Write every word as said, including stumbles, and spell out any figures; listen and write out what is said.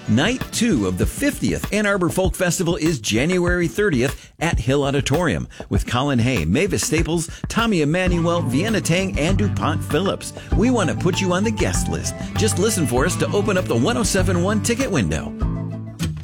Night two of the fiftieth Ann Arbor Folk Festival is January thirtieth at Hill Auditorium with Colin Hay, Mavis Staples, Tommy Emmanuel, Vienna Tang, and DuPont Phillips. We want to put you on the guest list. Just listen for us to open up the one oh seven point one ticket window.